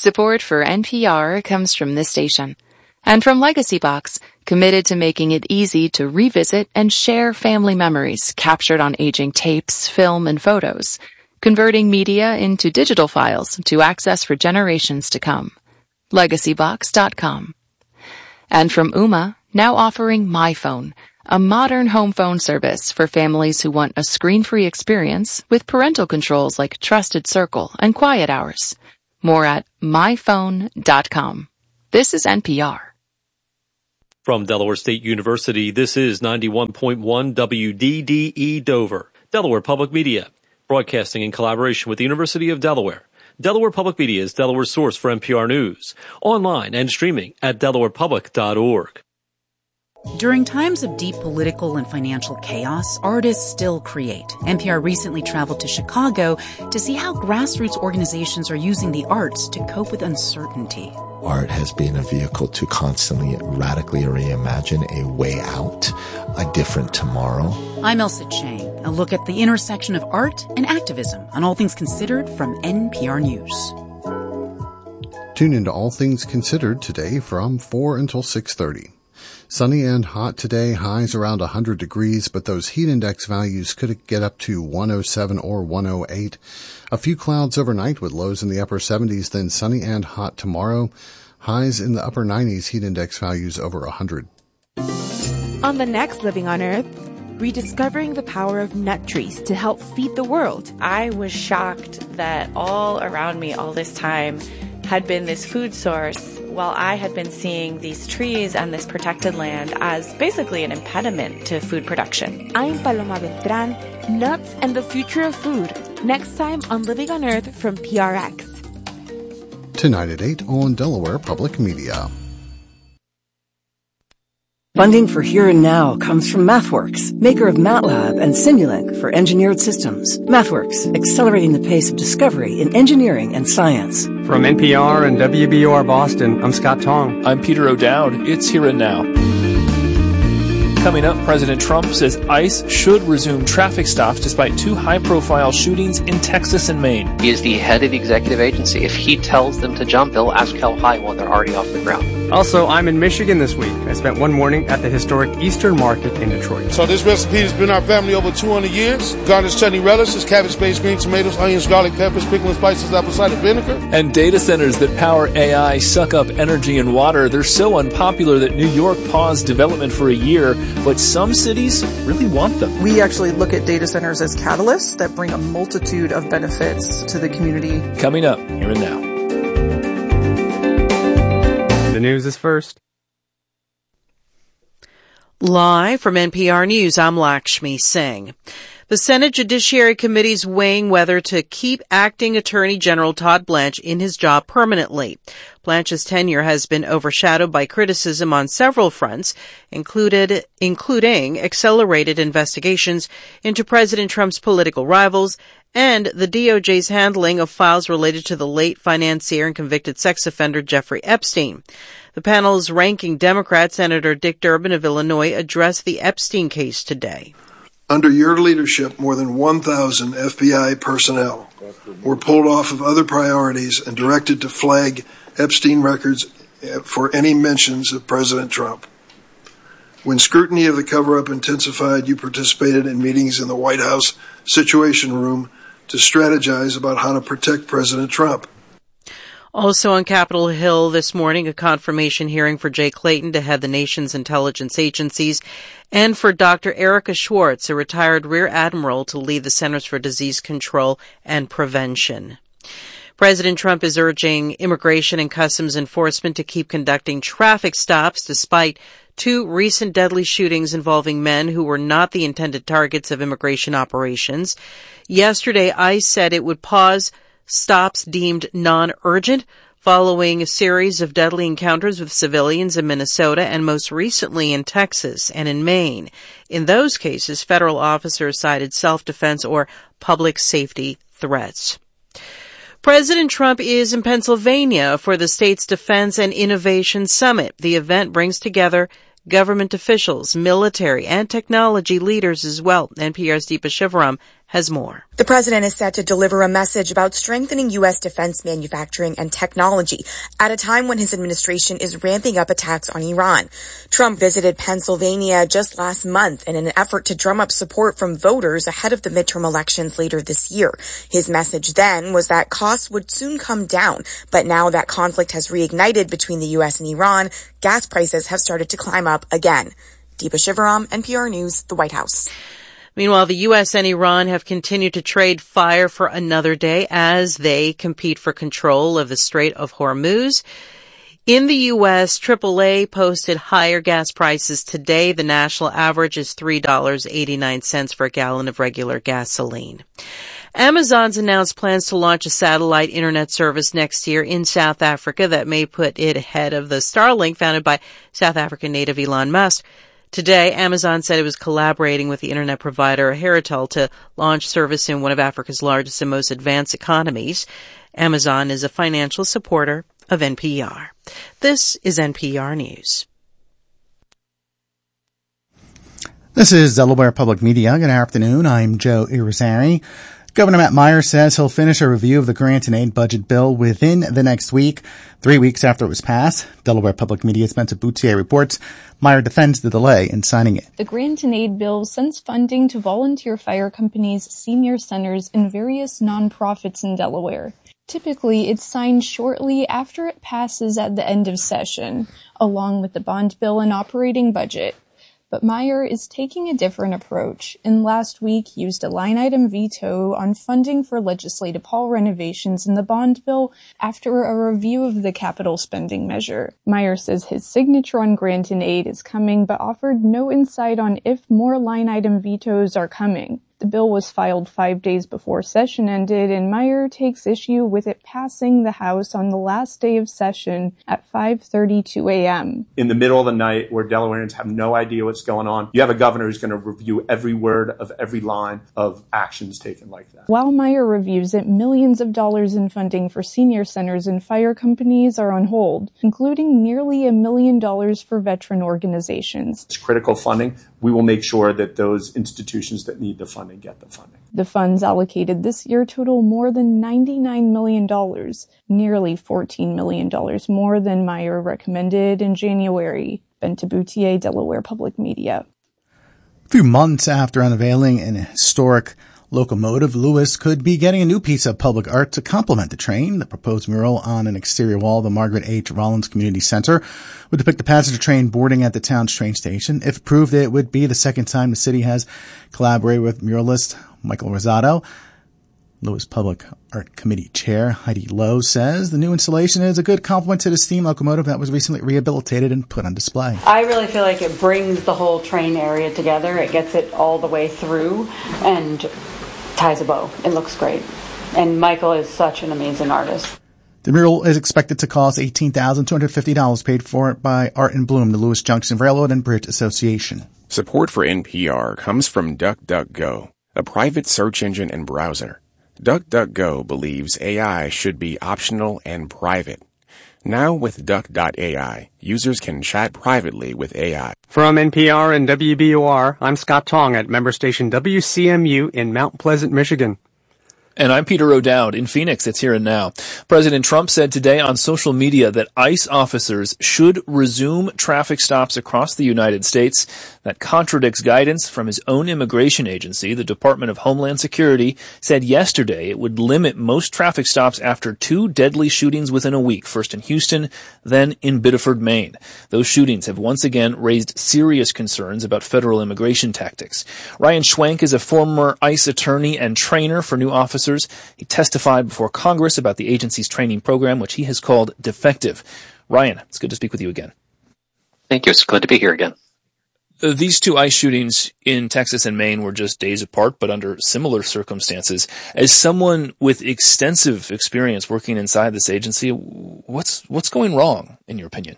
Support for NPR comes from this station. And from Legacy Box, committed to making it easy to revisit and share family memories captured on aging tapes, film, and photos, converting media into digital files to access for generations to come. LegacyBox.com. And from Ooma, now offering MyPhone, a modern home phone service for families who want a screen-free experience with parental controls like Trusted Circle and Quiet Hours. More at myphone.com. This is NPR. From Delaware State University, this is 91.1 WDDE Dover, Delaware Public Media, broadcasting in collaboration with the University of Delaware. Delaware Public Media is Delaware's source for NPR News, online and streaming at delawarepublic.org. During times of deep political and financial chaos, artists still create. NPR recently traveled to Chicago to see how grassroots organizations are using the arts to cope with uncertainty. Art has been a vehicle to constantly radically reimagine a way out, a different tomorrow. I'm Elsa Chang. A look at the intersection of art and activism on All Things Considered from NPR News. Tune into All Things Considered today from 4 until 6:30. Sunny and hot today, highs around 100 degrees, but those heat index values could get up to 107 or 108. A few clouds overnight with lows in the upper 70s, then sunny and hot tomorrow. Highs in the upper 90s, heat index values over 100. On the next Living on Earth, rediscovering the power of nut trees to help feed the world. I was shocked that all around me all this time had been this food source, while I had been seeing these trees and this protected land as basically an impediment to food production. I'm Paloma Beltran, nuts and the future of food. Next time on Living on Earth from PRX. Tonight at 8 on Delaware Public Media. Funding for Here and Now comes from MathWorks, maker of MATLAB and Simulink for engineered systems. MathWorks, accelerating the pace of discovery in engineering and science. From NPR and WBUR Boston, I'm Scott Tong. I'm Peter O'Dowd. It's Here and Now. Coming up, President Trump says ICE should resume traffic stops despite two high-profile shootings in Texas and Maine. He is the head of the executive agency. If he tells them to jump, they'll ask how high while they're already off the ground. Also, I'm in Michigan this week. I spent one morning at the historic Eastern Market in Detroit. So this recipe has been our family over 200 years. Garnish chutney relishes, cabbage, based green tomatoes, onions, garlic, peppers, pickling spices, apple cider vinegar. And data centers that power AI suck up energy and water. They're so unpopular that New York paused development for a year, but some cities really want them. We actually look at data centers as catalysts that bring a multitude of benefits to the community. Coming up, Here and Now. The news is first. Live from NPR News, I'm Lakshmi Singh. The Senate Judiciary Committee is weighing whether to keep acting Attorney General Todd Blanche in his job permanently. Blanche's tenure has been overshadowed by criticism on several fronts, including accelerated investigations into President Trump's political rivals and the DOJ's handling of files related to the late financier and convicted sex offender Jeffrey Epstein. The panel's ranking Democrat, Senator Dick Durbin of Illinois, addressed the Epstein case today. Under your leadership, more than 1,000 FBI personnel were pulled off of other priorities and directed to flag Epstein records for any mentions of President Trump. When scrutiny of the cover-up intensified, you participated in meetings in the White House Situation Room to strategize about how to protect President Trump. Also on Capitol Hill this morning, a confirmation hearing for Jay Clayton to head the nation's intelligence agencies, and for Dr. Erica Schwartz, a retired Rear Admiral, to lead the Centers for Disease Control and Prevention. President Trump is urging Immigration and Customs Enforcement to keep conducting traffic stops despite two recent deadly shootings involving men who were not the intended targets of immigration operations. Yesterday, ICE said it would pause stops deemed non-urgent following a series of deadly encounters with civilians in Minnesota and most recently in Texas and in Maine. In those cases, federal officers cited self-defense or public safety threats. President Trump is in Pennsylvania for the state's Defense and Innovation Summit. The event brings together government officials, military, and technology leaders as well. NPR's Deepa Shivaram has more. The president is set to deliver a message about strengthening U.S. defense manufacturing and technology at a time when his administration is ramping up attacks on Iran. Trump visited Pennsylvania just last month in an effort to drum up support from voters ahead of the midterm elections later this year. His message then was that costs would soon come down, but now that conflict has reignited between the U.S. and Iran, gas prices have started to climb up again. Deepa Shivaram, NPR News, the White House. Meanwhile, the U.S. and Iran have continued to trade fire for another day as they compete for control of the Strait of Hormuz. In the U.S., AAA posted higher gas prices today. The national average is $3.89 for a gallon of regular gasoline. Amazon's announced plans to launch a satellite internet service next year in South Africa that may put it ahead of the Starlink founded by South African native Elon Musk. Today, Amazon said it was collaborating with the internet provider Heritel to launch service in one of Africa's largest and most advanced economies. Amazon is a financial supporter of NPR. This is NPR News. This is Delaware Public Media. Good afternoon. I'm Joe Irizarry. Governor Matt Meyer says he'll finish a review of the grant and aid budget bill within the next week, 3 weeks after it was passed. Delaware Public Media's Spencer Boutier reports Meyer defends the delay in signing it. The grant and aid bill sends funding to volunteer fire companies, senior centers, and various nonprofits in Delaware. Typically, it's signed shortly after it passes at the end of session, along with the bond bill and operating budget. But Meyer is taking a different approach, and last week used a line-item veto on funding for legislative hall renovations in the bond bill after a review of the capital spending measure. Meyer says his signature on grant and aid is coming, but offered no insight on if more line-item vetoes are coming. The bill was filed 5 days before session ended, and Meyer takes issue with it passing the House on the last day of session at 5:32 a.m. In the middle of the night where Delawareans have no idea what's going on, you have a governor who's going to review every word of every line of actions taken like that. While Meyer reviews it, millions of dollars in funding for senior centers and fire companies are on hold, including nearly $1 million for veteran organizations. It's critical funding. We will make sure that those institutions that need the funding get the funding. The funds allocated this year total more than $99 million, nearly $14 million more than Meyer recommended in January. Benta Boutier, Delaware Public Media. A few months after unveiling an historic locomotive, Lewis could be getting a new piece of public art to complement the train. The proposed mural on an exterior wall of the Margaret H. Rollins Community Center would depict the passenger train boarding at the town's train station. If approved, it would be the second time the city has collaborated with muralist Michael Rosado. Lewis Public Art Committee Chair Heidi Lowe says the new installation is a good complement to the steam locomotive that was recently rehabilitated and put on display. I really feel like it brings the whole train area together. It gets it all the way through and ties a bow. It looks great. And Michael is such an amazing artist. The mural is expected to cost $18,250, paid for by Art and Bloom, the Lewis Junction Railroad and Bridge Association. Support for NPR comes from DuckDuckGo, a private search engine and browser. DuckDuckGo believes AI should be optional and private. Now with Duck.ai, users can chat privately with AI. From NPR and WBUR, I'm Scott Tong at member station WCMU in Mount Pleasant, Michigan. And I'm Peter O'Dowd in Phoenix. It's Here and Now. President Trump said today on social media that ICE officers should resume traffic stops across the United States. That contradicts guidance from his own immigration agency. The Department of Homeland Security said yesterday it would limit most traffic stops after 2 deadly shootings within a week, first in Houston, then in Biddeford, Maine. Those shootings have once again raised serious concerns about federal immigration tactics. Ryan Schwenk is a former ICE attorney and trainer for new officers. He testified before Congress about the agency's training program, which he has called defective. Ryan, it's good to speak with you again. Thank you. It's good to be here again. These 2 ICE shootings in Texas and Maine were just days apart, but under similar circumstances. As someone with extensive experience working inside this agency, what's going wrong, in your opinion?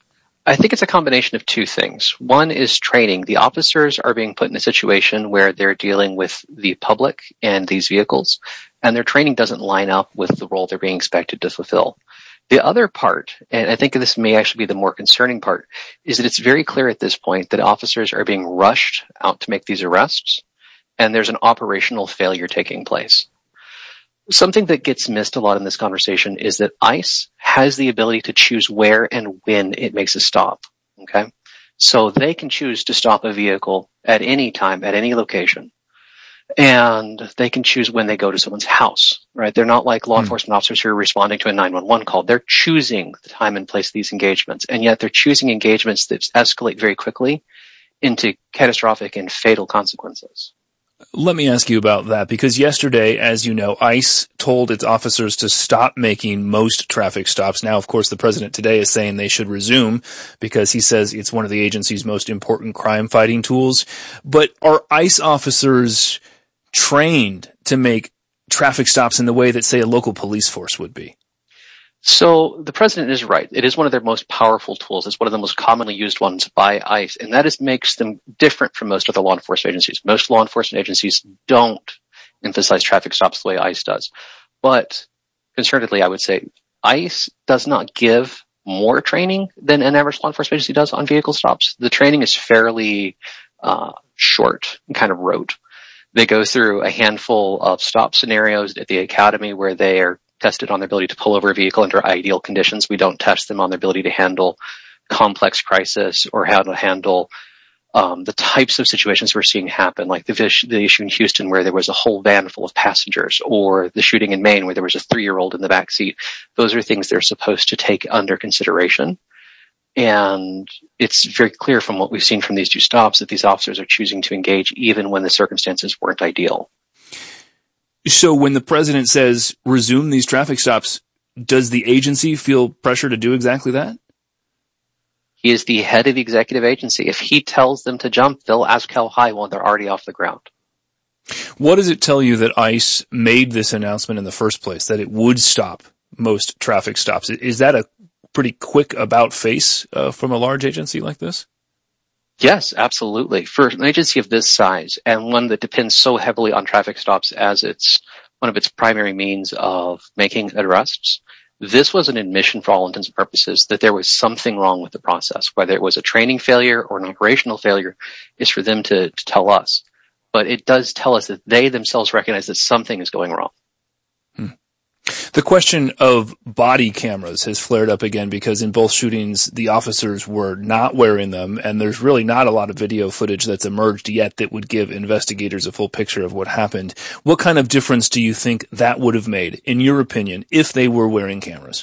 I think it's a combination of 2 things. One is training. The officers are being put in a situation where they're dealing with the public and these vehicles, and their training doesn't line up with the role they're being expected to fulfill. The other part, and I think this may actually be the more concerning part, is that it's very clear at this point that officers are being rushed out to make these arrests, and there's an operational failure taking place. Something that gets missed a lot in this conversation is that ICE has the ability to choose where and when it makes a stop. Okay? So they can choose to stop a vehicle at any time, at any location. And they can choose when they go to someone's house, right? They're not like law enforcement officers who are responding to a 911 call. They're choosing the time and place of these engagements. And yet they're choosing engagements that escalate very quickly into catastrophic and fatal consequences. Let me ask you about that, because yesterday, as you know, ICE told its officers to stop making most traffic stops. Now, of course, the president today is saying they should resume because he says it's one of the agency's most important crime-fighting tools. But are ICE officers trained to make traffic stops in the way that, say, a local police force would be? So the president is right. It is one of their most powerful tools. It's one of the most commonly used ones by ICE, and that makes them different from most other law enforcement agencies. Most law enforcement agencies don't emphasize traffic stops the way ICE does. But concernedly, I would say ICE does not give more training than an average law enforcement agency does on vehicle stops. The training is fairly short and kind of rote. They go through a handful of stop scenarios at the academy where they are tested on their ability to pull over a vehicle under ideal conditions. We don't test them on their ability to handle complex crisis or how to handle the types of situations we're seeing happen, like the issue in Houston where there was a whole van full of passengers, or the shooting in Maine where there was a 3-year-old in the back seat. Those are things they're supposed to take under consideration. And it's very clear from what we've seen from these 2 stops that these officers are choosing to engage even when the circumstances weren't ideal. So when the president says resume these traffic stops, does the agency feel pressure to do exactly that? He is the head of the executive agency. If he tells them to jump, they'll ask how high when they're already off the ground. What does it tell you that ICE made this announcement in the first place, that it would stop most traffic stops? Is that a pretty quick about face from a large agency like this? Yes, absolutely. For an agency of this size, and one that depends so heavily on traffic stops as it's one of its primary means of making arrests, this was an admission for all intents and purposes that there was something wrong with the process. Whether it was a training failure or an operational failure is for them to tell us. But it does tell us that they themselves recognize that something is going wrong. The question of body cameras has flared up again because in both shootings, the officers were not wearing them, and there's really not a lot of video footage that's emerged yet that would give investigators a full picture of what happened. What kind of difference do you think that would have made, in your opinion, if they were wearing cameras?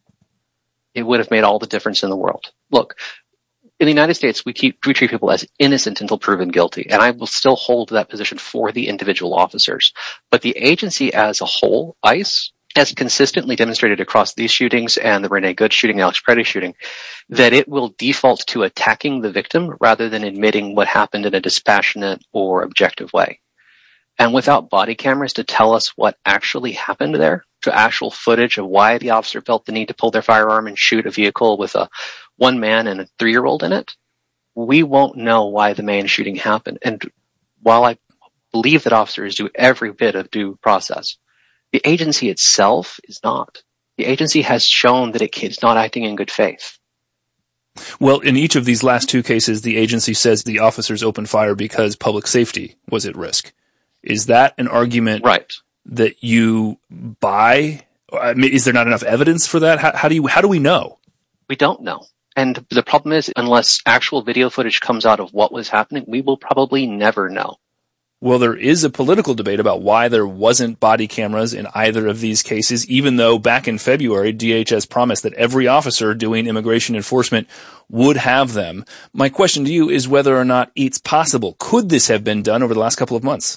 It would have made all the difference in the world. Look, in the United States, we treat people as innocent until proven guilty, and I will still hold that position for the individual officers. But the agency as a whole, ICE, has consistently demonstrated across these shootings and the Renee Good shooting, Alex Preddy shooting, that it will default to attacking the victim rather than admitting what happened in a dispassionate or objective way. And without body cameras to tell us what actually happened there, to actual footage of why the officer felt the need to pull their firearm and shoot a vehicle with one man and a 3-year-old in it, we won't know why the main shooting happened. And while I believe that officers do every bit of due process, the agency itself is not. The agency has shown that it's not acting in good faith. Well, in each of these last 2 cases, the agency says the officers opened fire because public safety was at risk. Is that an argument that you buy? I mean, is there not enough evidence for that? How do we know? We don't know. And the problem is, unless actual video footage comes out of what was happening, we will probably never know. Well, there is a political debate about why there wasn't body cameras in either of these cases, even though back in February, DHS promised that every officer doing immigration enforcement would have them. My question to you is whether or not it's possible. Could this have been done over the last couple of months?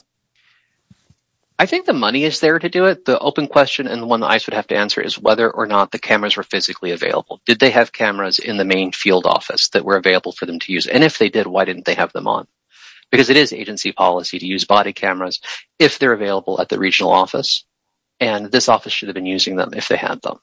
I think the money is there to do it. The open question, and the one that ICE would have to answer, is whether or not the cameras were physically available. Did they have cameras in the main field office that were available for them to use? And if they did, why didn't they have them on? Because it is agency policy to use body cameras if they're available at the regional office, and this office should have been using them if they had them.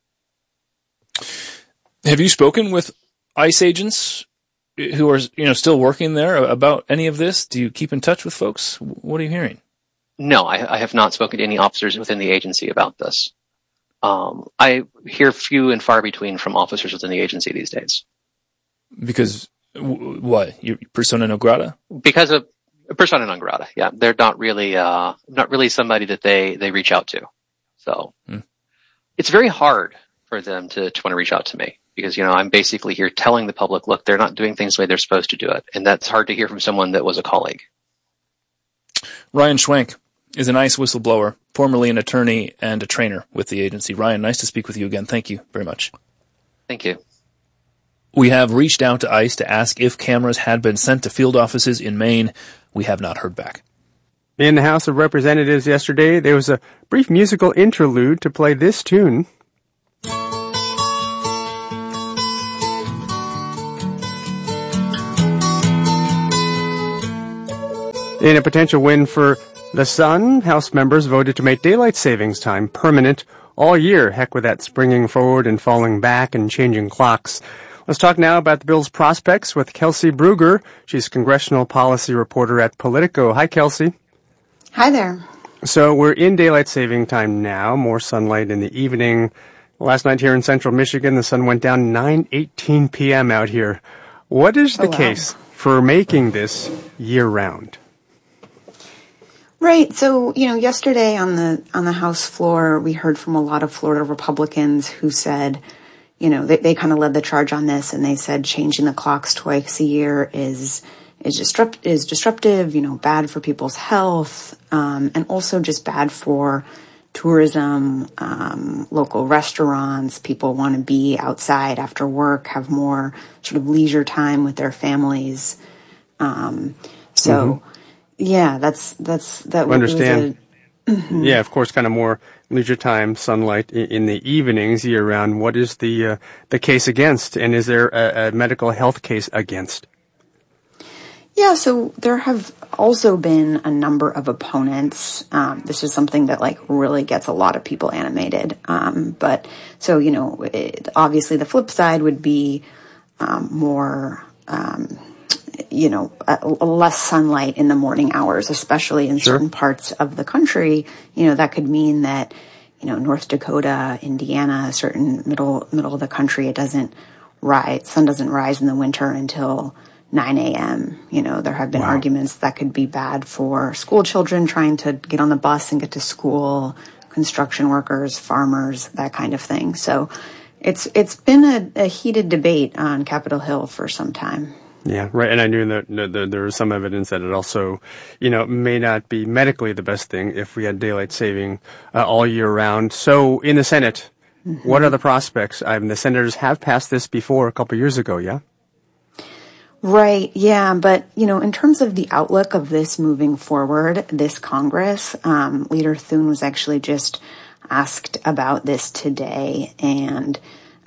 Have you spoken with ICE agents who are, still working there about any of this? Do you keep in touch with folks? What are you hearing? No, I have not spoken to any officers within the agency about this. I hear few and far between from officers within the agency these days. Because what? Your persona non grata? Because of Persona non grata. Yeah, they're not really somebody that they reach out to. So it's very hard for them to want to reach out to me because I'm basically here telling the public, look, they're not doing things the way they're supposed to do it, and that's hard to hear from someone that was a colleague. Ryan Schwenk is an ICE whistleblower, formerly an attorney and a trainer with the agency. Ryan, nice to speak with you again. Thank you very much. Thank you. We have reached out to ICE to ask if cameras had been sent to field offices in Maine. We have not heard back. In the House of Representatives yesterday, there was a brief musical interlude to play this tune. In a potential win for the sun, House members voted to make daylight savings time permanent all year. Heck with that springing forward and falling back and changing clocks. Let's talk now about the bill's prospects with Kelsey Brugger. She's congressional policy reporter at Politico. Hi, Kelsey. Hi there. So we're in daylight saving time now, more sunlight in the evening. Last night here in central Michigan, the sun went down 9:18 p.m. out here. What is the case for making this year-round? Right. So, yesterday on the House floor, we heard from a lot of Florida Republicans who said, they kind of led the charge on this, and they said changing the clocks twice a year is disruptive, bad for people's health, and also just bad for tourism, local restaurants. People want to be outside after work, have more sort of leisure time with their families. Yeah, that. Understand. Yeah, of course, kind of more leisure time, sunlight in the evenings year round. What is the case against, and is there a medical health case against? Yeah, so there have also been a number of opponents. This is something that really gets a lot of people animated. Obviously the flip side would be more. Less sunlight in the morning hours, especially in certain parts of the country. That could mean that, North Dakota, Indiana, certain middle of the country, sun doesn't rise in the winter until 9 a.m. There have been arguments that could be bad for school children trying to get on the bus and get to school, construction workers, farmers, that kind of thing. So it's been a heated debate on Capitol Hill for some time. Yeah, right. And I knew that there was some evidence that it also, may not be medically the best thing if we had daylight saving all year round. So in the Senate, what are the prospects? The senators have passed this before a couple years ago, yeah? Right, yeah. But, in terms of the outlook of this moving forward, this Congress, Leader Thune was actually just asked about this today. And,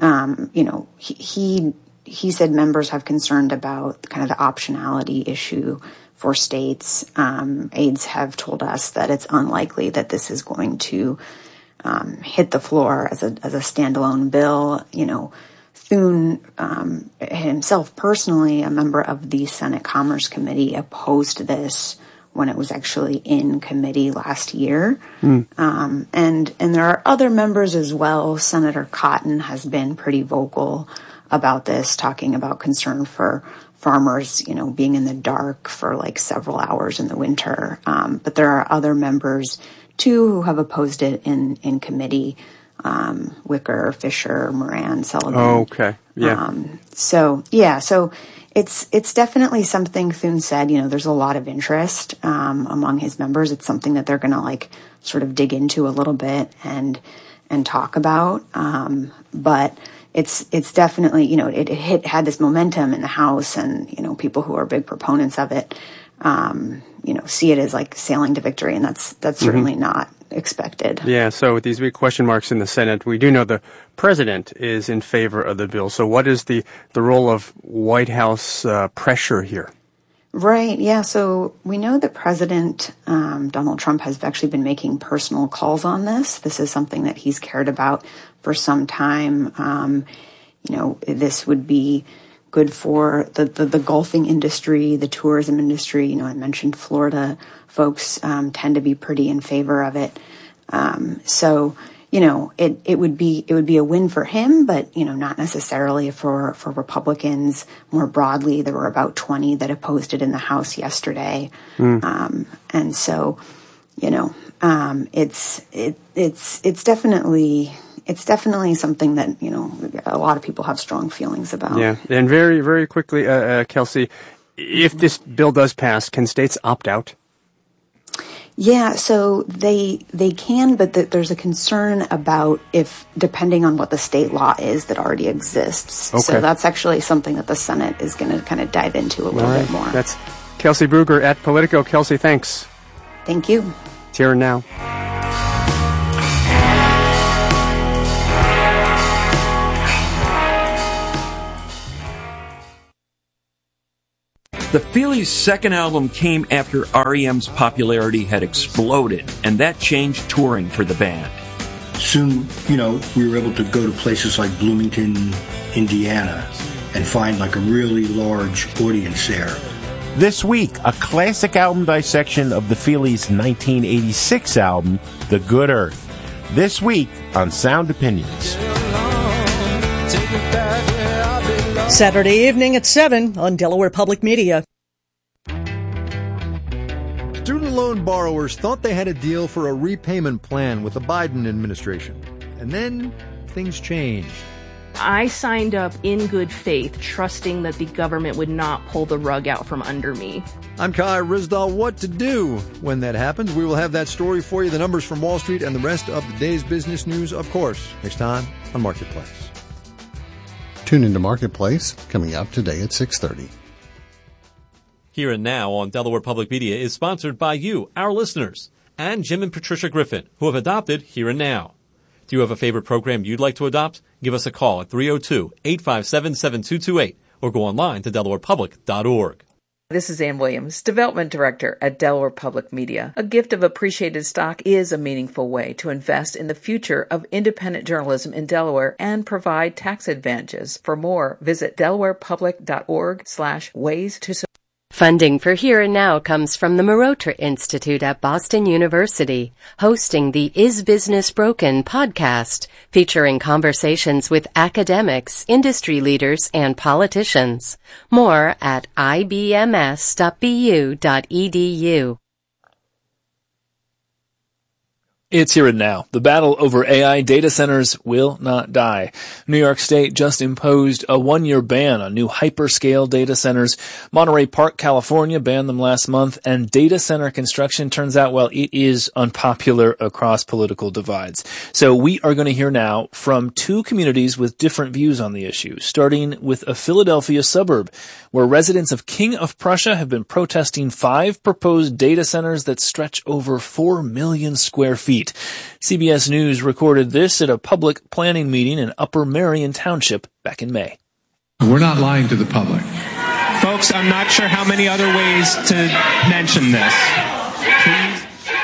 he said members have concerned about kind of the optionality issue for states. Aides have told us that it's unlikely that this is going to hit the floor as a standalone bill. Thune himself personally, a member of the Senate Commerce Committee, opposed this when it was actually in committee last year. And there are other members as well. Senator Cotton has been pretty vocal about this, talking about concern for farmers, being in the dark for several hours in the winter. But there are other members too who have opposed it in committee. Wicker, Fisher, Moran, Sullivan. Oh, okay. Yeah. So it's definitely something Thune said, there's a lot of interest among his members. It's something that they're going to sort of dig into a little bit and talk about. But it's definitely, it had this momentum in the House, and, people who are big proponents of it, see it as sailing to victory, and that's certainly not expected. Yeah, so with these big question marks in the Senate, we do know the president is in favor of the bill. So what is the role of White House pressure here? Right, yeah. So we know that President Donald Trump has actually been making personal calls on this. This is something that he's cared about for some time. This would be good for the golfing industry, the tourism industry. I mentioned Florida folks tend to be pretty in favor of it. So, it would be a win for him, but, not necessarily for Republicans more broadly. There were about 20 that opposed it in the House yesterday. And so, it's definitely something that, a lot of people have strong feelings about. Yeah. And very, very quickly, Kelsey, if this bill does pass, can states opt out? Yeah, so they can, but there's a concern about depending on what the state law is that already exists. Okay. So that's actually something that the Senate is going to kind of dive into a little bit more. That's Kelsey Brugger at Politico. Kelsey, thanks. Thank you. It's Here and Now. The Feelies' second album came after REM's popularity had exploded, and that changed touring for the band. Soon, we were able to go to places like Bloomington, Indiana, and find like a really large audience there. This week, a classic album dissection of the Feelies' 1986 album, The Good Earth. This week on Sound Opinions. Saturday evening at 7 on Delaware Public Media. Student loan borrowers thought they had a deal for a repayment plan with the Biden administration. And then things changed. I signed up in good faith, trusting that the government would not pull the rug out from under me. I'm Kai Rizdal. What to do when that happens? We will have that story for you, the numbers from Wall Street, and the rest of the day's business news, of course, next time on Marketplace. Tune into Marketplace, coming up today at 6:30. Here and Now on Delaware Public Media is sponsored by you, our listeners, and Jim and Patricia Griffin, who have adopted Here and Now. Do you have a favorite program you'd like to adopt? Give us a call at 302-857-7228 or go online to delawarepublic.org. This is Ann Williams, Development Director at Delaware Public Media. A gift of appreciated stock is a meaningful way to invest in the future of independent journalism in Delaware and provide tax advantages. For more, visit delawarepublic.org/ways to support. Funding for Here and Now comes from the Marotra Institute at Boston University, hosting the Is Business Broken podcast, featuring conversations with academics, industry leaders, and politicians. More at ibms.bu.edu. It's Here and Now. The battle over AI data centers will not die. New York State just imposed a 1-year ban on new hyperscale data centers. Monterey Park, California banned them last month, and data center construction turns out, well, it is unpopular across political divides. So we are going to hear now from two communities with different views on the issue, starting with a Philadelphia suburb where residents of King of Prussia have been protesting 5 proposed data centers that stretch over 4 million square feet. CBS News recorded this at a public planning meeting in Upper Marion Township back in May. We're not lying to the public. Folks, I'm not sure how many other ways to mention this. Please.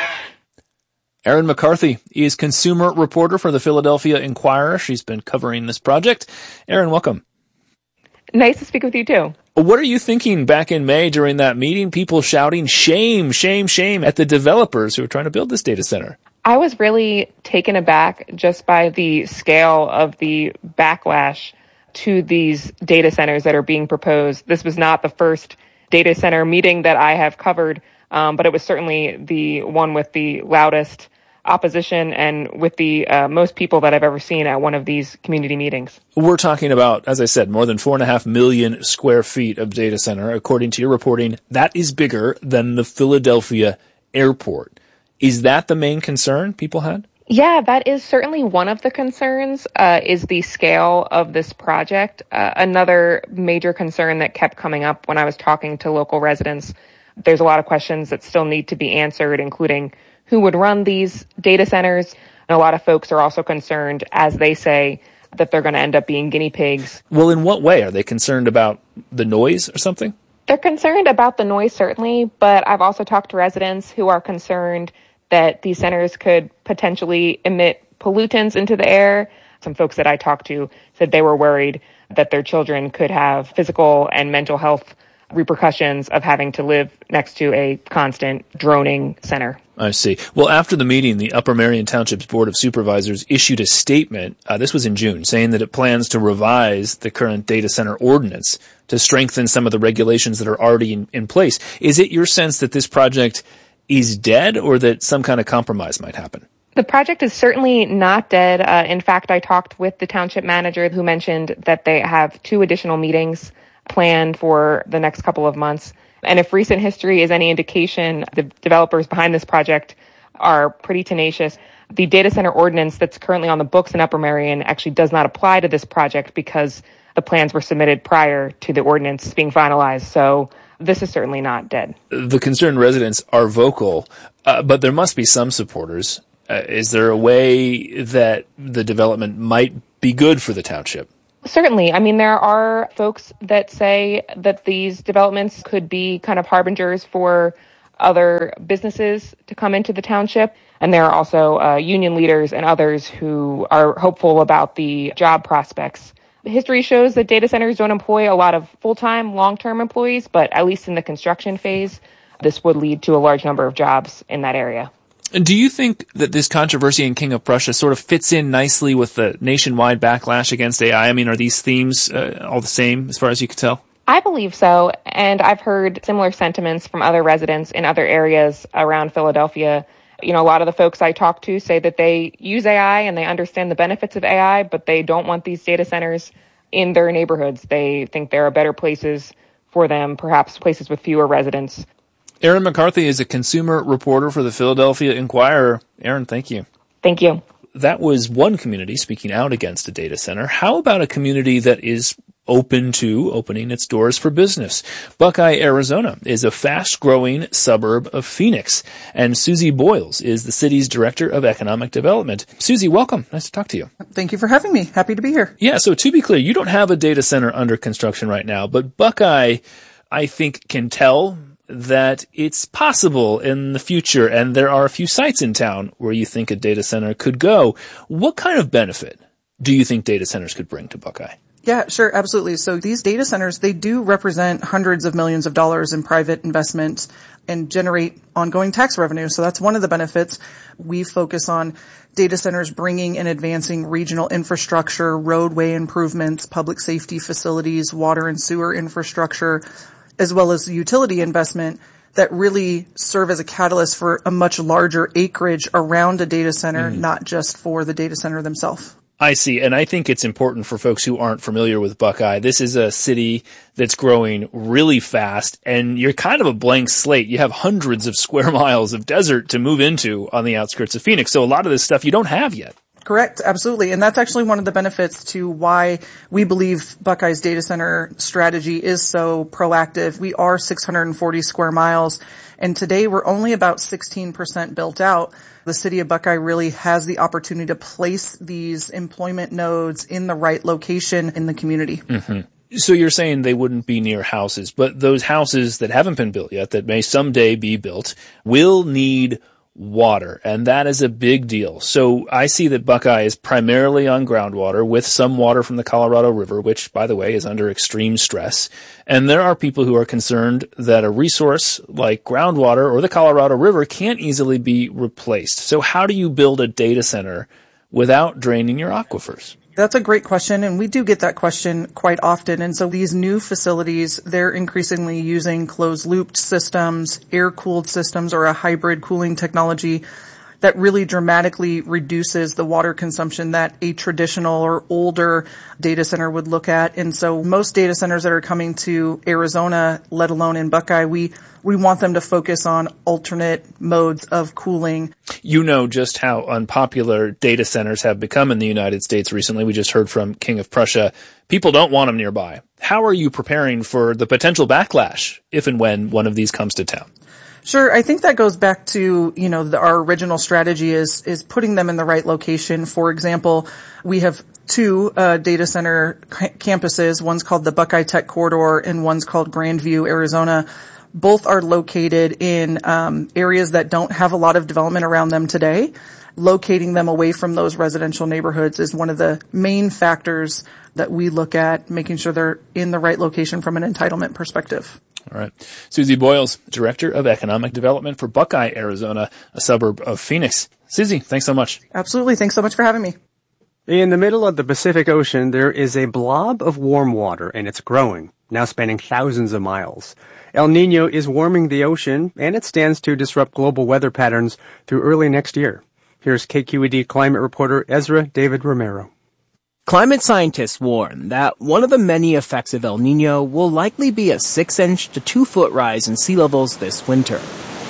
Erin McCarthy is consumer reporter for the Philadelphia Inquirer. She's been covering this project. Erin, welcome. Nice to speak with you too. What are you thinking back in May during that meeting? People shouting shame, shame, shame at the developers who are trying to build this data center. I was really taken aback just by the scale of the backlash to these data centers that are being proposed. This was not the first data center meeting that I have covered, but it was certainly the one with the loudest opposition and with the most people that I've ever seen at one of these community meetings. We're talking about, as I said, more than 4.5 million square feet of data center. According to your reporting, that is bigger than the Philadelphia airport. Is that the main concern people had? Yeah, that is certainly one of the concerns, is the scale of this project. Another major concern that kept coming up when I was talking to local residents, there's a lot of questions that still need to be answered, including who would run these data centers. And a lot of folks are also concerned, as they say, that they're going to end up being guinea pigs. Well, in what way? Are they concerned about the noise or something? They're concerned about the noise, certainly, but I've also talked to residents who are concerned that these centers could potentially emit pollutants into the air. Some folks that I talked to said they were worried that their children could have physical and mental health repercussions of having to live next to a constant droning center. I see. Well, after the meeting, the Upper Merion Township's Board of Supervisors issued a statement, this was in June, saying that it plans to revise the current data center ordinance to strengthen some of the regulations that are already in place. Is it your sense that this project is dead, or that some kind of compromise might happen? The project is certainly not dead. In fact, I talked with the township manager who mentioned that they have 2 additional meetings planned for the next couple of months. And if recent history is any indication, the developers behind this project are pretty tenacious. The data center ordinance that's currently on the books in Upper Merion actually does not apply to this project because the plans were submitted prior to the ordinance being finalized. So this is certainly not dead. The concerned residents are vocal, but there must be some supporters. Is there a way that the development might be good for the township? Certainly. I mean, there are folks that say that these developments could be kind of harbingers for other businesses to come into the township. And there are also union leaders and others who are hopeful about the job prospects. History shows that data centers don't employ a lot of full-time, long-term employees, but at least in the construction phase, this would lead to a large number of jobs in that area. And do you think that this controversy in King of Prussia sort of fits in nicely with the nationwide backlash against AI? I mean, are these themes all the same as far as you can tell? I believe so, and I've heard similar sentiments from other residents in other areas around Philadelphia. You know, a lot of the folks I talk to say that they use AI and they understand the benefits of AI, but they don't want these data centers in their neighborhoods. They think there are better places for them, perhaps places with fewer residents. Erin McCarthy is a consumer reporter for the Philadelphia Inquirer. Erin, thank you. Thank you. That was one community speaking out against a data center. How about a community that is open to opening its doors for business? Buckeye, Arizona is a fast-growing suburb of Phoenix, and Susie Boyles is the city's director of economic development. Susie, welcome. Nice to talk to you. Thank you for having me. Happy to be here. Yeah, so to be clear, you don't have a data center under construction right now, but Buckeye, I think, can tell that it's possible in the future, and there are a few sites in town where you think a data center could go. What kind of benefit do you think data centers could bring to Buckeye? Yeah, sure, absolutely. So these data centers, they do represent hundreds of millions of dollars in private investment and generate ongoing tax revenue. So that's one of the benefits. We focus on data centers bringing and advancing regional infrastructure, roadway improvements, public safety facilities, water and sewer infrastructure, as well as utility investment that really serve as a catalyst for a much larger acreage around a data center, not just for the data center themselves. I see, and I think it's important for folks who aren't familiar with Buckeye. This is a city that's growing really fast, and you're kind of a blank slate. You have hundreds of square miles of desert to move into on the outskirts of Phoenix, so a lot of this stuff you don't have yet. Correct, absolutely. And that's actually one of the benefits to why we believe Buckeye's data center strategy is so proactive. We are 640 square miles, and today we're only about 16% built out. The city of Buckeye really has the opportunity to place these employment nodes in the right location in the community. Mm-hmm. So you're saying they wouldn't be near houses, but those houses that haven't been built yet, that may someday be built, will need water, and that is a big deal. So I see that Buckeye is primarily on groundwater with some water from the Colorado River, which, by the way, is under extreme stress. And there are people who are concerned that a resource like groundwater or the Colorado River can't easily be replaced. So how do you build a data center without draining your aquifers? That's a great question, and we do get that question quite often. And so these new facilities, they're increasingly using closed-looped systems, air-cooled systems, or a hybrid cooling technology that really dramatically reduces the water consumption that a traditional or older data center would look at. And so most data centers that are coming to Arizona, let alone in Buckeye, we want them to focus on alternate modes of cooling. You know just how unpopular data centers have become in the United States recently. We just heard from King of Prussia. People don't want them nearby. How are you preparing for the potential backlash if and when one of these comes to town? Sure. I think that goes back to, our original strategy is putting them in the right location. For example, we have two data center campuses. One's called the Buckeye Tech Corridor and one's called Grandview, Arizona. Both are located in areas that don't have a lot of development around them today. Locating them away from those residential neighborhoods is one of the main factors that we look at, making sure they're in the right location from an entitlement perspective. All right. Susie Boyles, Director of Economic Development for Buckeye, Arizona, a suburb of Phoenix. Susie, thanks so much. Absolutely. Thanks so much for having me. In the middle of the Pacific Ocean, there is a blob of warm water, and it's growing, now spanning thousands of miles. El Niño is warming the ocean, and it stands to disrupt global weather patterns through early next year. Here's KQED climate reporter Ezra David Romero. Climate scientists warn that one of the many effects of El Niño will likely be a 6-inch to 2-foot rise in sea levels this winter.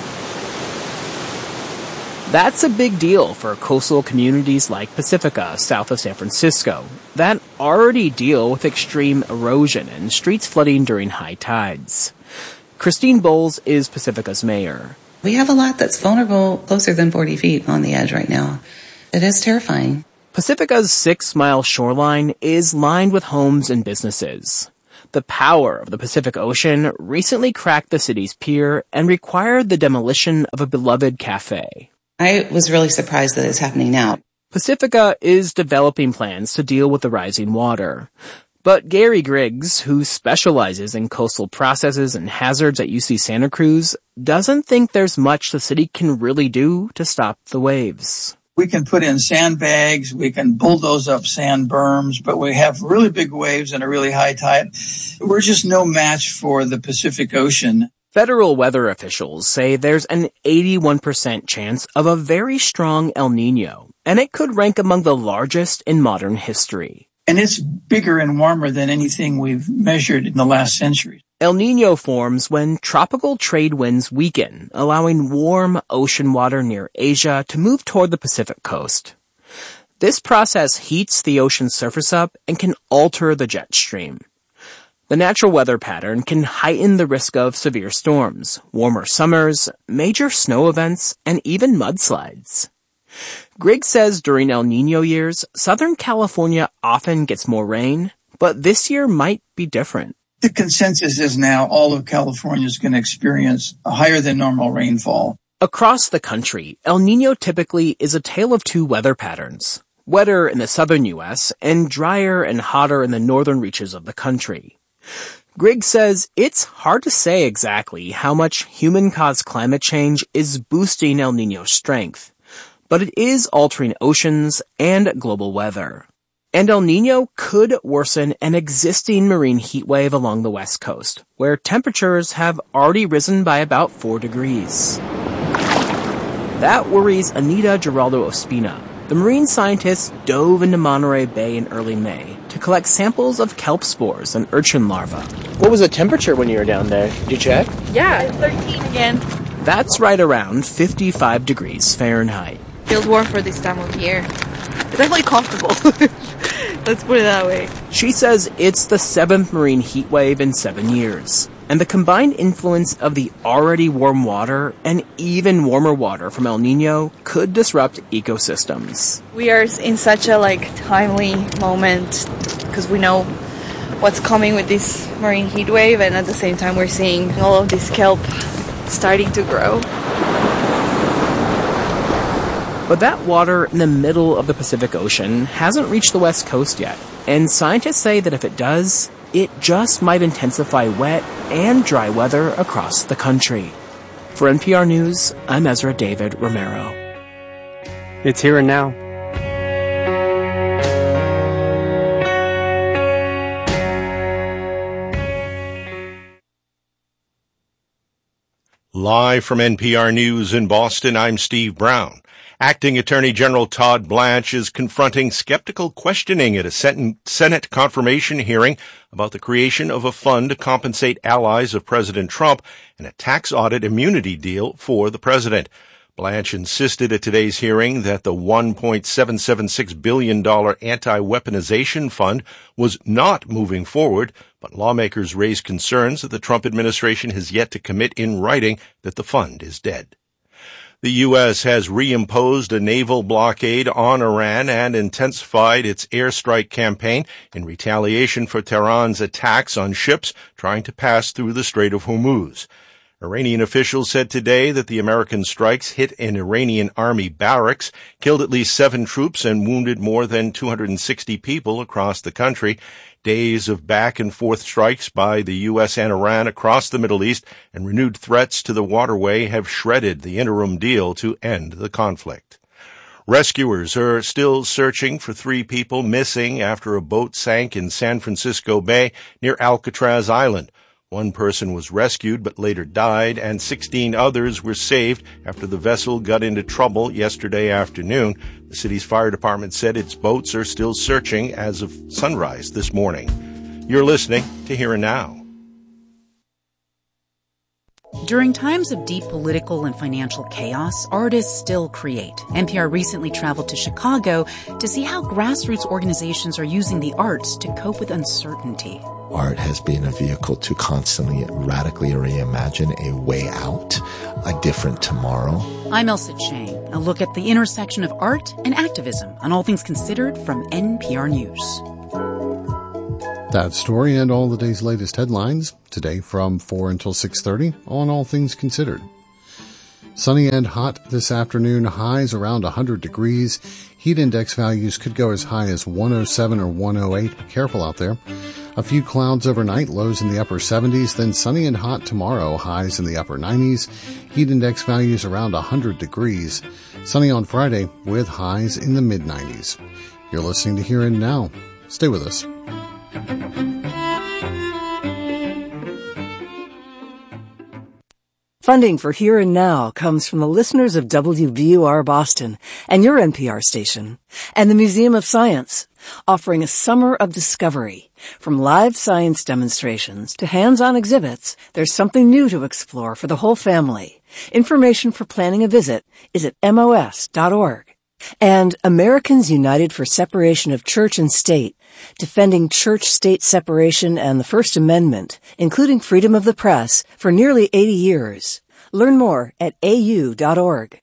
That's a big deal for coastal communities like Pacifica, south of San Francisco, that already deal with extreme erosion and streets flooding during high tides. Christine Bowles is Pacifica's mayor. We have a lot that's vulnerable closer than 40 feet on the edge right now. It is terrifying. Pacifica's 6-mile shoreline is lined with homes and businesses. The power of the Pacific Ocean recently cracked the city's pier and required the demolition of a beloved cafe. I was really surprised that it's happening now. Pacifica is developing plans to deal with the rising water. But Gary Griggs, who specializes in coastal processes and hazards at UC Santa Cruz, doesn't think there's much the city can really do to stop the waves. We can put in sandbags, we can bulldoze up sand berms, but we have really big waves and a really high tide. We're just no match for the Pacific Ocean. Federal weather officials say there's an 81% chance of a very strong El Niño, and it could rank among the largest in modern history. And it's bigger and warmer than anything we've measured in the last century. El Niño forms when tropical trade winds weaken, allowing warm ocean water near Asia to move toward the Pacific coast. This process heats the ocean's surface up and can alter the jet stream. The natural weather pattern can heighten the risk of severe storms, warmer summers, major snow events, and even mudslides. Griggs says during El Niño years, Southern California often gets more rain, but this year might be different. The consensus is now all of California is going to experience a higher than normal rainfall. Across the country, El Niño typically is a tale of two weather patterns, wetter in the southern U.S. and drier and hotter in the northern reaches of the country. Griggs says it's hard to say exactly how much human-caused climate change is boosting El Niño's strength, but it is altering oceans and global weather. And El Niño could worsen an existing marine heat wave along the west coast, where temperatures have already risen by about 4 degrees. That worries Anita Giraldo Ospina. The marine scientists dove into Monterey Bay in early May to collect samples of kelp spores and urchin larvae. What was the temperature when you were down there? Did you check? Yeah, 13 again. That's right around 55 degrees Fahrenheit. Feels warm for this time of year. It's definitely comfortable. Let's put it that way. She says it's the 7th marine heat wave in 7 years. And the combined influence of the already warm water and even warmer water from El Niño could disrupt ecosystems. We are in such a timely moment because we know what's coming with this marine heat wave, and at the same time we're seeing all of this kelp starting to grow. But that water in the middle of the Pacific Ocean hasn't reached the west coast yet, and scientists say that if it does, it just might intensify wet and dry weather across the country. For NPR News, I'm Ezra David Romero. It's Here and Now. Live from NPR News in Boston, I'm Steve Brown. Acting Attorney General Todd Blanche is confronting skeptical questioning at a Senate confirmation hearing about the creation of a fund to compensate allies of President Trump and a tax audit immunity deal for the president. Blanche insisted at today's hearing that the $1.776 billion anti-weaponization fund was not moving forward, but lawmakers raised concerns that the Trump administration has yet to commit in writing that the fund is dead. The U.S. has reimposed a naval blockade on Iran and intensified its airstrike campaign in retaliation for Tehran's attacks on ships trying to pass through the Strait of Hormuz. Iranian officials said today that the American strikes hit an Iranian army barracks, killed at least 7 troops, and wounded more than 260 people across the country. Days of back-and-forth strikes by the U.S. and Iran across the Middle East and renewed threats to the waterway have shredded the interim deal to end the conflict. Rescuers are still searching for 3 people missing after a boat sank in San Francisco Bay near Alcatraz Island. 1 person was rescued but later died, and 16 others were saved after the vessel got into trouble yesterday afternoon. The city's fire department said its boats are still searching as of sunrise this morning. You're listening to Here and Now. During times of deep political and financial chaos, artists still create. NPR recently traveled to Chicago to see how grassroots organizations are using the arts to cope with uncertainty. Art has been a vehicle to constantly radically reimagine a way out, a different tomorrow. I'm Elsa Chang. A look at the intersection of art and activism on All Things Considered from NPR News. That story and all the day's latest headlines today from 4 until 6:30 on All Things Considered. Sunny and hot this afternoon, highs around 100 degrees. Heat index values could go as high as 107 or 108. Be careful out there. A few clouds overnight, lows in the upper 70s, then sunny and hot tomorrow, highs in the upper 90s. Heat index values around 100 degrees. Sunny on Friday with highs in the mid-90s. You're listening to Here and Now. Stay with us. Funding for Here and Now comes from the listeners of WBUR Boston and your NPR station, and the Museum of Science, offering a summer of discovery. From live science demonstrations to hands-on exhibits, there's something new to explore for the whole family. Information for planning a visit is at mos.org. And Americans United for Separation of Church and State, defending church-state separation and the First Amendment, including freedom of the press, for nearly 80 years. Learn more at au.org.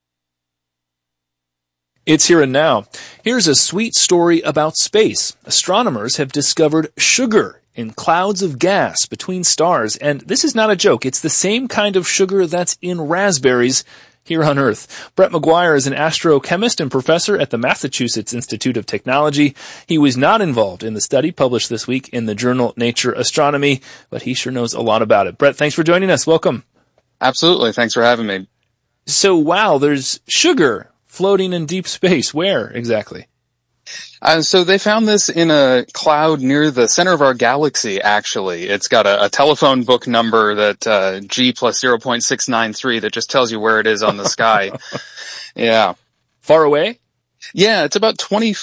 It's Here and Now. Here's a sweet story about space. Astronomers have discovered sugar in clouds of gas between stars, and this is not a joke. It's the same kind of sugar that's in raspberries here on Earth. Brett McGuire is an astrochemist and professor at the Massachusetts Institute of Technology. He was not involved in the study published this week in the journal Nature Astronomy, but he sure knows a lot about it. Brett, thanks for joining us. Welcome. Absolutely. Thanks for having me. So, wow, there's sugar floating in deep space. Where exactly? So they found this in a cloud near the center of our galaxy, actually. It's got a telephone book number that G plus 0.693 that just tells you where it is on the sky. Yeah. Far away? Yeah, it's about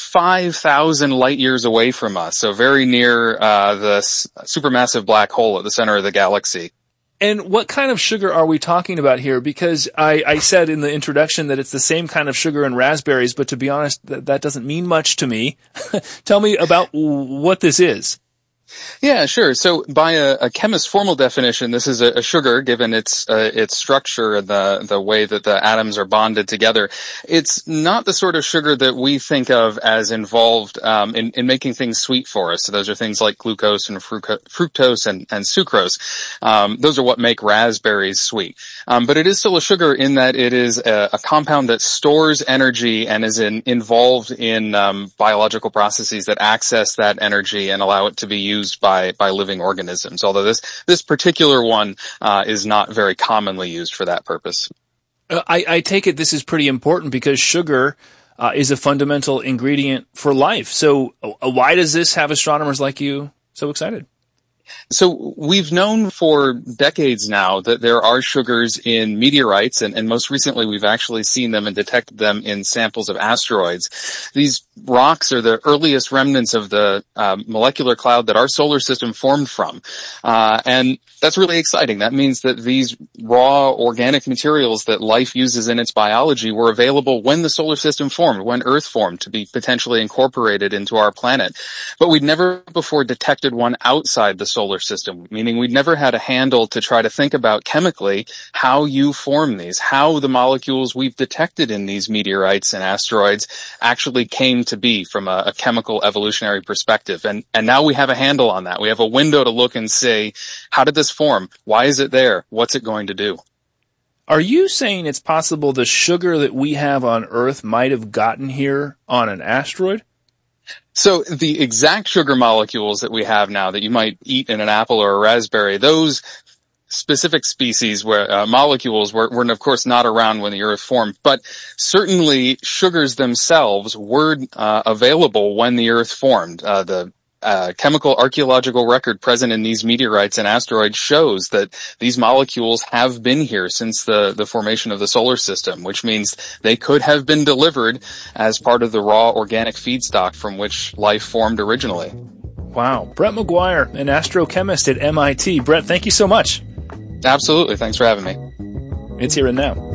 25,000 light years away from us, so very near the supermassive black hole at the center of the galaxy. And what kind of sugar are we talking about here? Because I said in the introduction that it's the same kind of sugar in raspberries, but to be honest, that doesn't mean much to me. Tell me about what this is. Yeah, sure. So by a chemist's formal definition, this is a sugar given its structure and the way that the atoms are bonded together. It's not the sort of sugar that we think of as involved in making things sweet for us. So those are things like glucose and fructose and sucrose. Those are what make raspberries sweet. But it is still a sugar in that it is a compound that stores energy and is involved in biological processes that access that energy and allow it to be used by living organisms, although this particular one is not very commonly used for that purpose. I take it this is pretty important because sugar is a fundamental ingredient for life. So why does this have astronomers like you so excited? So we've known for decades now that there are sugars in meteorites, and most recently we've actually seen them and detected them in samples of asteroids. These rocks are the earliest remnants of the molecular cloud that our solar system formed from. And that's really exciting. That means that these raw organic materials that life uses in its biology were available when the solar system formed, when Earth formed, to be potentially incorporated into our planet. But we'd never before detected one outside the solar system, meaning we'd never had a handle to try to think about chemically how you form these, how the molecules we've detected in these meteorites and asteroids actually came to be from a chemical evolutionary perspective. And now we have a handle on that. We have a window to look and say, how did this form? Why is it there? What's it going to do? Are you saying it's possible the sugar that we have on Earth might have gotten here on an asteroid? So the exact sugar molecules that we have now that you might eat in an apple or a raspberry, those specific species where molecules were of course not around when the Earth formed, but certainly sugars themselves were available when the Earth formed. The chemical archaeological record present in these meteorites and asteroids shows that these molecules have been here since the formation of the solar system, which means they could have been delivered as part of the raw organic feedstock from which life formed originally. Wow. Brett McGuire, an astrochemist at MIT. Brett, thank you so much. Absolutely. Thanks for having me. It's Here and Now.